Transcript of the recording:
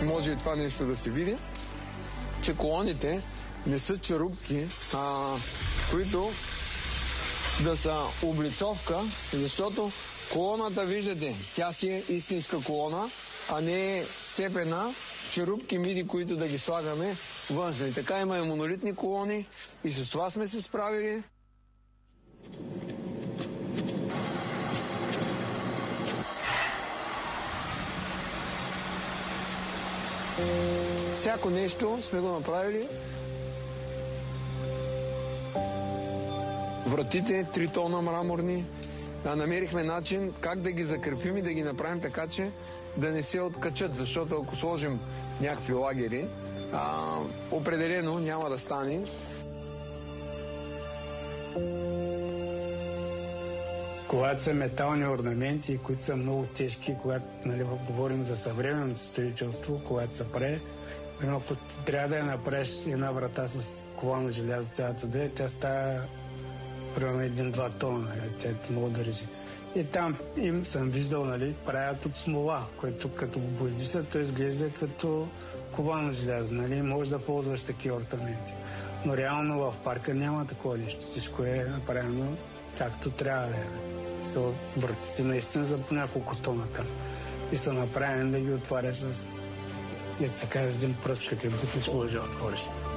може и това нещо да се види, че колоните не са черупки, които да са облицовка, защото колоната, виждате, тя си е истинска колона, а не е сцепена черупки миди, които да ги слагаме външно. И така има и монолитни колони и с това сме се справили. Всяко нещо сме го направили. Вратите 3 тона мраморни. Намерихме начин как да ги закрепим и да ги направим така, че да не се откачат, защото ако сложим някакви лагери, определено няма да стане. Когато са метални орнаменти, които са много тежки, когато говорим за съвременното строителство, когато се прави, ако трябва да я направиш една врата с колано желязо цялата да тя става примерно 1-2 тона, тя много държи. И там им съм виждал, правят от смола, което като го боядиса, то изглежда като ковано желязо, може да ползваш такива орнаменти. Но реално в парка няма такова нещо. Всичко е направено както трябва да е. Вратите наистина за по няколко тона там. И са направени да ги отваряш с, се казва, един пръст, като бутиш, може да отвориш.